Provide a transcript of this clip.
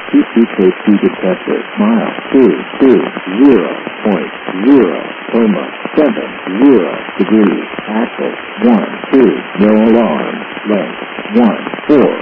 CCKT detector. Mile 220.070 degrees. Axle 1, 2. No alarm. Length 1, 4.